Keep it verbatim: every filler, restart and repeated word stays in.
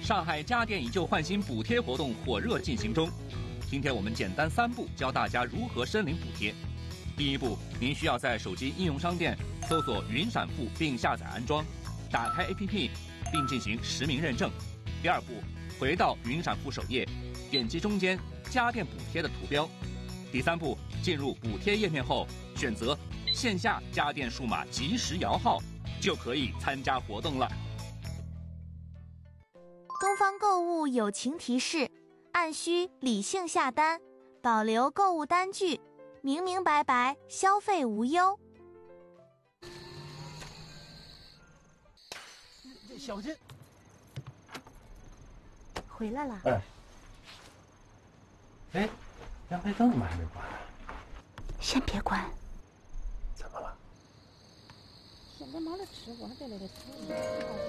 上海家电以旧换新补贴活动火热进行中。今天我们简单三步教大家如何申领补贴。第一步，您需要在手机应用商店搜索云闪付并下载安装，打开 A P P 并进行实名认证。第二步，回到云闪付首页，点击中间家电补贴的图标。第三步，进入补贴页面后，选择线下家电数码即时摇号，就可以参加活动了。 东方购物友情提示：按需理性下单，保留购物单据，明明白白，消费无忧。 小心！ 回来了。 哎，哎，阳台灯怎么还没关？ 先别关。 怎么了？ 现在没得吃，我还在那里吃。